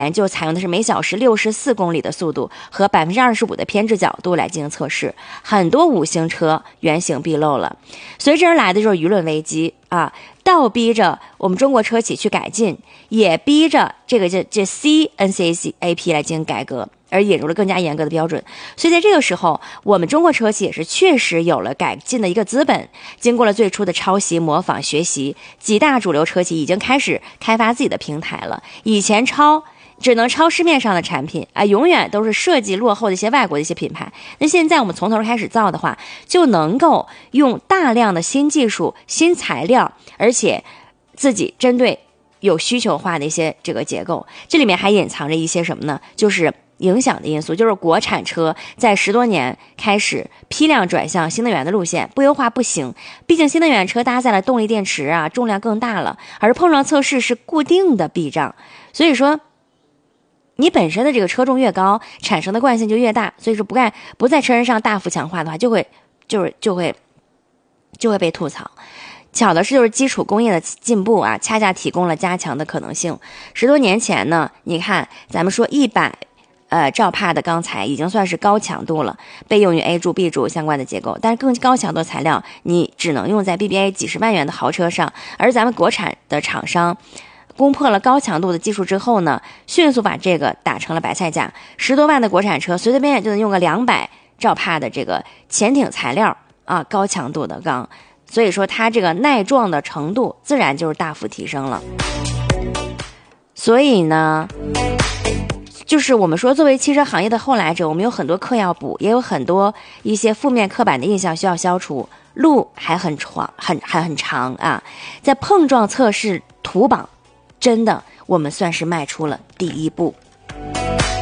研究采用的是每小时64公里的速度和25%的偏置角度来进行测试，很多5星车原形毕露了。随之而来的就是舆论危机啊，倒逼着我们中国车企去改进，也逼着这 CNCAP 来进行改革，而引入了更加严格的标准。所以在这个时候，我们中国车企也是确实有了改进的一个资本。经过了最初的抄袭、模仿、学习，几大主流车企已经开始开发自己的平台了。以前只能抄市面上的产品啊，永远都是设计落后的一些外国的一些品牌。那现在我们从头开始造的话，就能够用大量的新技术、新材料，而且自己针对有需求化的一些这个结构。这里面还隐藏着一些什么呢？就是影响的因素，就是国产车在10多年开始批量转向新能源的路线，不优化不行。毕竟新能源车搭载了动力电池啊，重量更大了，而碰撞测试是固定的避障，所以说你本身的这个车重越高，产生的惯性就越大。所以说不在车身上大幅强化的话，就会被吐槽。巧的是，就是基础工业的进步啊，恰恰提供了加强的可能性。10多年前呢，你看咱们说100兆帕的钢材已经算是高强度了，被用于 A 柱 B 柱相关的结构，但是更高强度材料你只能用在 BBA 几十万元的豪车上。而咱们国产的厂商攻破了高强度的技术之后呢，迅速把这个打成了白菜价，10多万的国产车随随便便就能用个200兆帕的这个潜艇材料啊，高强度的钢，所以说它这个耐撞的程度自然就是大幅提升了。所以呢，就是我们说作为汽车行业的后来者，我们有很多课要补，也有很多一些负面刻板的印象需要消除，路还很长啊。在碰撞测试图榜，真的我们算是迈出了第一步。